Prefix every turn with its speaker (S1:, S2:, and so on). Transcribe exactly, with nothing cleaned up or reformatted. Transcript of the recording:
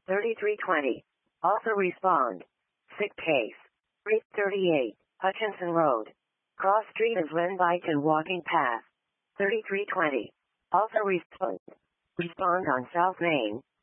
S1: thirty-three twenty. Also respond. Sick case. three thirty-eight, Hutchinson Road. Cross Street is Lynn Byton walking path. thirty-three twenty. Also respond. Respond on South Main.